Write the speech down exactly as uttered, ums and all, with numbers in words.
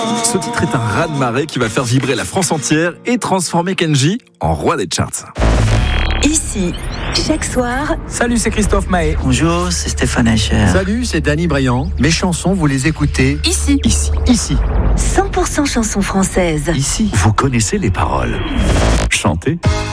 Ce titre est un raz-de-marée qui va faire vibrer la France entière et transformer Kenji en roi des charts. Ici, chaque soir. Salut, c'est Christophe Maé. Bonjour, c'est Stéphane Echer. Salut, c'est Danny Briand. Mes chansons, vous les écoutez Ici. Ici. Ici. cent pour cent chansons françaises. Ici, Vous connaissez les paroles. Chantez.